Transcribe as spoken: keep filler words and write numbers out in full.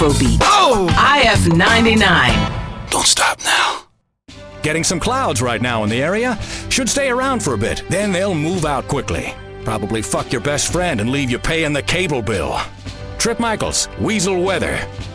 Afrobeat. Oh! I F ninety-nine. Don't stop now. Getting some clouds right now in the area. Should stay around for a bit, then they'll move out quickly. Probably fuck your best friend and leave you paying the cable bill. Trip Michaels, Weasel Weather.